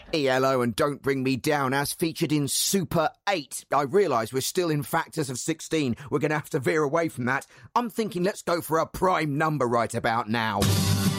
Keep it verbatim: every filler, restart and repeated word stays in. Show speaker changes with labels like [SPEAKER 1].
[SPEAKER 1] E L O and Don't Bring Me Down as featured in Super eight. I realise we're still in factors of sixteen. We're going to have to veer away from that. I'm thinking let's go for a prime number right about now.